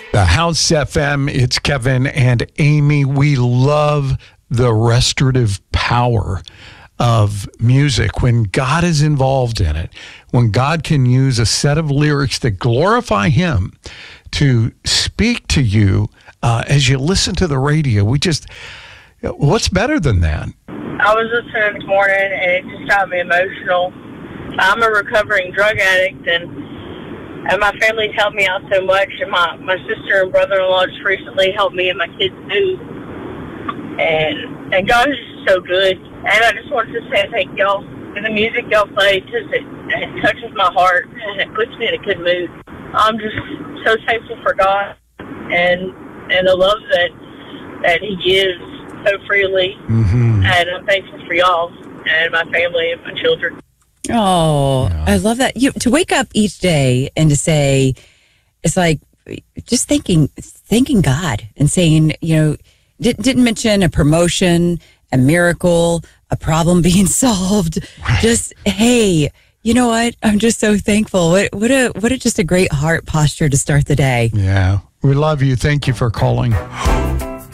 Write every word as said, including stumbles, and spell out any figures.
The House F M, it's Kevin and Amy. We love the restorative power of music when God is involved in it, when God can use a set of lyrics that glorify Him to speak to you uh, as you listen to the radio. We just, what's better than that? I was listening this morning, and it just got me emotional. I'm a recovering drug addict, and and my family's helped me out so much, and my, my sister and brother-in-law just recently helped me and my kids move. And and God is just so good. And I just wanted to say thank y'all for the music y'all play, because it, it touches my heart, and it puts me in a good mood. I'm just so thankful for God and and the love that, that He gives so freely. Mm-hmm. And I'm thankful for y'all and my family and my children. Oh, yeah. I love that. You to wake up each day and to say, it's like just thanking, thanking God and saying, you know, did, didn't mention a promotion, a miracle, a problem being solved. Just, hey, you know what? I'm just so thankful. What, what a, what a, just a great heart posture to start the day. Yeah. We love you. Thank you for calling.